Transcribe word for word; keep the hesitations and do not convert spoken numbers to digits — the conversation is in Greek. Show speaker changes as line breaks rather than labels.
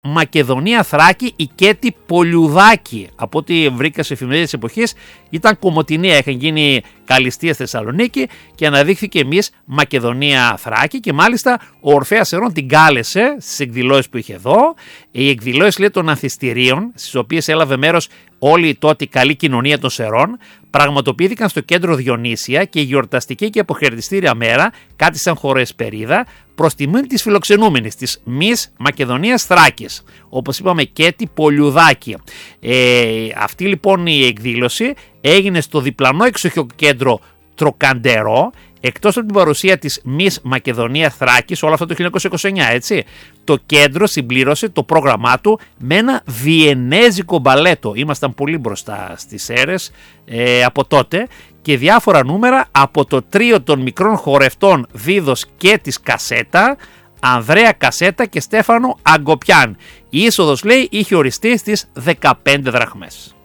Μακεδονία Θράκη η Κέτη Πολιουδάκη. Από ό,τι βρήκα σε εφημερίδες της εποχής ήταν κομμωτινία, είχαν γίνει καλυστία στη Θεσσαλονίκη και αναδείχθηκε εμείς Μακεδονία Θράκη και μάλιστα ο Ορφέας Ερών την κάλεσε στις εκδηλώσεις που είχε εδώ. Οι εκδηλώσεις, λέει, των ανθιστηρίων, στις οποίες έλαβε μέρος όλη η τότε καλή κοινωνία των Σερών, πραγματοποιήθηκαν στο κέντρο Διονύσια και η γιορταστική και αποχαιρετιστήρια μέρα, κάτι σαν χοροεσπερίδα, προς τιμήν της φιλοξενούμενης, της Μις Μακεδονίας Θράκης, όπως είπαμε Κέτη Πολιουδάκη. Ε, αυτή λοιπόν η εκδήλωση έγινε στο διπλανό εξοχοκέντρο Τροκαντερό, εκτός από την παρουσία της Μις Μακεδονία Θράκης, όλα αυτά το χίλια εννιακόσια είκοσι εννιά, έτσι, το κέντρο συμπλήρωσε το πρόγραμμά του με ένα βιενέζικο μπαλέτο. Ήμασταν πολύ μπροστά στις αίρες ε, από τότε και διάφορα νούμερα από το τρίο των μικρών χορευτών Βίδος και της Κασέτα, Ανδρέα Κασέτα και Στέφανο Αγκοπιάν. Η είσοδος, λέει, είχε οριστεί στις δεκαπέντε δραχμές.